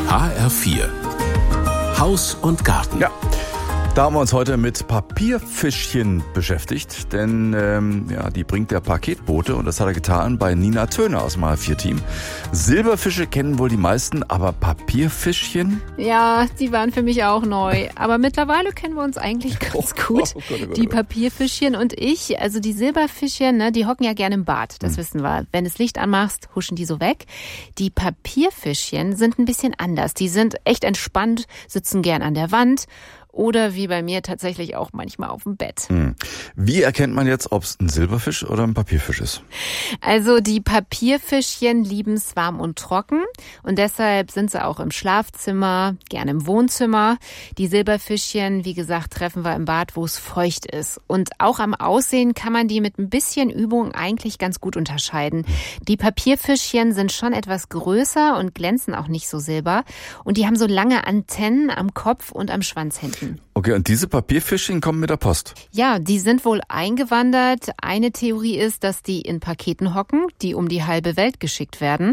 HR4 Haus und Garten. Ja, da haben wir uns heute mit Papierfischchen beschäftigt, denn die bringt der Paketbote und das hat er getan bei Nina Töne aus dem HR4-Team. Silberfische kennen wohl die meisten, aber Papierfischchen? Ja, die waren für mich auch neu, aber mittlerweile kennen wir uns eigentlich ganz gut. Oh Gott. Die Papierfischchen und ich, also die Silberfischchen, ne, die hocken ja gerne im Bad, das wissen wir. Wenn du das Licht anmachst, huschen die so weg. Die Papierfischchen sind ein bisschen anders, die sind echt entspannt, sitzen gern an der Wand. Oder wie bei mir tatsächlich auch manchmal auf dem Bett. Wie erkennt man jetzt, ob es ein Silberfisch oder ein Papierfisch ist? Also die Papierfischchen lieben es warm und trocken und deshalb sind sie auch im Schlafzimmer, gerne im Wohnzimmer. Die Silberfischchen, wie gesagt, treffen wir im Bad, wo es feucht ist. Und auch am Aussehen kann man die mit ein bisschen Übung eigentlich ganz gut unterscheiden. Die Papierfischchen sind schon etwas größer und glänzen auch nicht so silber. Und die haben so lange Antennen am Kopf und am Schwanz hinten. Okay, und diese Papierfischchen kommen mit der Post? Ja, die sind wohl eingewandert. Eine Theorie ist, dass die in Paketen hocken, die um die halbe Welt geschickt werden.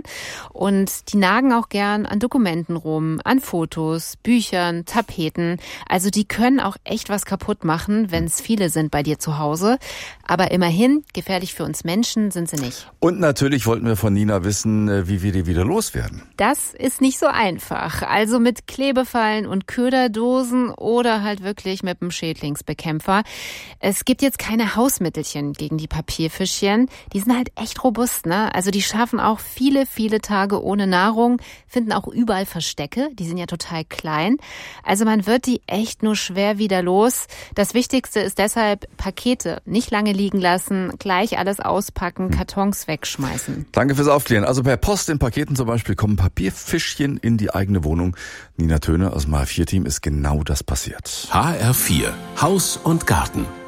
Und die nagen auch gern an Dokumenten rum, an Fotos, Büchern, Tapeten. Also die können auch echt was kaputt machen, wenn es viele sind bei dir zu Hause. Aber immerhin, gefährlich für uns Menschen sind sie nicht. Und natürlich wollten wir von Nina wissen, wie wir die wieder loswerden. Das ist nicht so einfach. Also mit Klebefallen und Köderdosen oder halt wirklich mit dem Schädlingsbekämpfer. Es gibt jetzt keine Hausmittelchen gegen die Papierfischchen. Die sind halt echt robust, ne? Also die schaffen auch viele, viele Tage ohne Nahrung, finden auch überall Verstecke. Die sind ja total klein. Also man wird die echt nur schwer wieder los. Das Wichtigste ist deshalb Pakete nicht lange liegen lassen, gleich alles auspacken, Kartons wegschmeißen. Danke fürs Aufklären. Also per Post in Paketen zum Beispiel kommen Papierfischchen in die eigene Wohnung. Nina Töne aus dem HR4-Team ist genau das passiert. HR4 Haus und Garten.